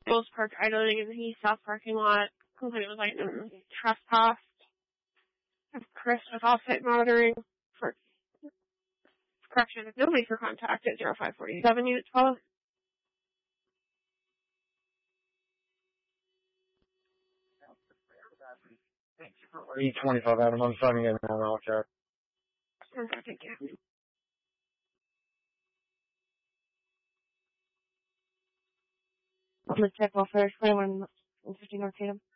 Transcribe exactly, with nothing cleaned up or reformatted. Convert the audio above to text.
vehicles parked idling in the East South parking lot. Complaint was like mm, trespass. If Chris with offsite monitoring for correction, if nobody for contact at zero five forty-seven unit twelve. E twenty-five Adam, I'm signing in now, I'll check. Okay, thank you. I'm gonna check off first, twenty-one fifty North Tatum.